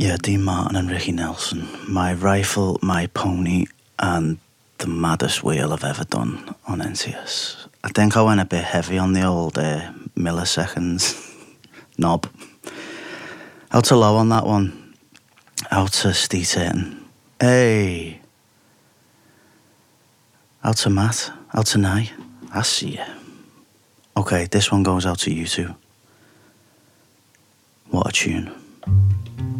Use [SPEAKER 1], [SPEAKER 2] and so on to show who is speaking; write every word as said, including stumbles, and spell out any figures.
[SPEAKER 1] Yeah, Dean Martin and Ricky Nelson. My Rifle, My Pony, and the maddest wheel I've ever done on N C S. I think I went a bit heavy on the old uh, milliseconds knob. Out to low on that one. Out to Steve Turton. Hey. Out to Matt. Out to Nye. I see you. Okay, this one goes out to you two. What a tune.